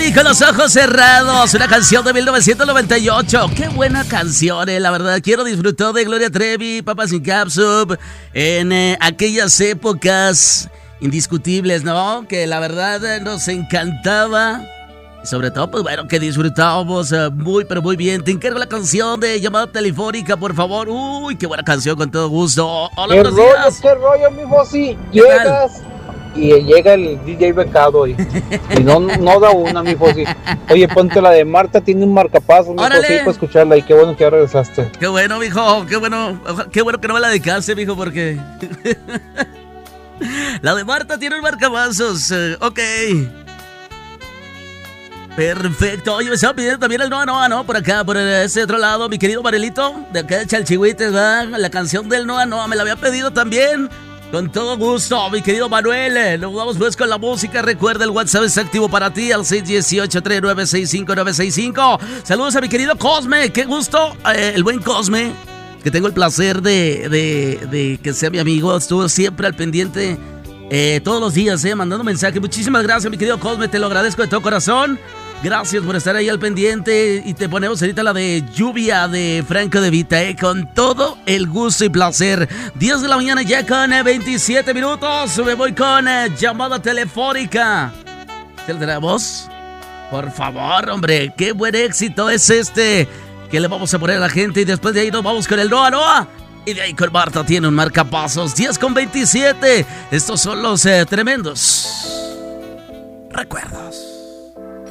Trevi con los ojos cerrados, una canción de 1998. Qué buena canción, la verdad. Quiero disfrutar de Gloria Trevi, Papas sin Capsup, en aquellas épocas indiscutibles, ¿no? Que la verdad nos encantaba. Y sobre todo, pues bueno, que disfrutábamos muy, pero muy bien. Te encargo la canción de Llamada Telefónica, por favor. Uy, qué buena canción, con todo gusto. Hola, buenos días. ¿Qué rollo, mi Fossi? Llegas y llega el DJ becado y no da una, mi Fossi. Oye, ponte la de Marta, tiene un marcapasos, mi Fossi, para escucharla. Y qué bueno que ya regresaste. Qué bueno, mijo, qué bueno que no me la dedicaste, mijo, porque la de Marta tiene un marcapasos. Ok. Perfecto. Oye, me estaba pidiendo también el Noa, ¿no? Por acá, por ese otro lado, mi querido Marelito, de acá de Chalchihuites, ¿verdad? La canción del Noa, me la había pedido también. Con todo gusto, mi querido Manuel. Nos vamos pues con la música. Recuerda, el WhatsApp está activo para ti, al 618-3965-965. Saludos a mi querido Cosme. Qué gusto, el buen Cosme, que tengo el placer de que sea mi amigo. Estuvo siempre al pendiente todos los días, mandando mensajes. Muchísimas gracias, mi querido Cosme. Te lo agradezco de todo corazón. Gracias por estar ahí al pendiente. Y te ponemos ahorita la de Lluvia de Franco De Vita, con todo el gusto y placer. 10 de la mañana ya con 27 minutos. Me voy con Llamada Telefónica. ¿Te la voz? Por favor, hombre, qué buen éxito es este que le vamos a poner a la gente. Y después de ahí nos vamos con el Noa. Y de ahí con Marta tiene un marcapasos. 10 con 27. Estos son los tremendos recuerdos.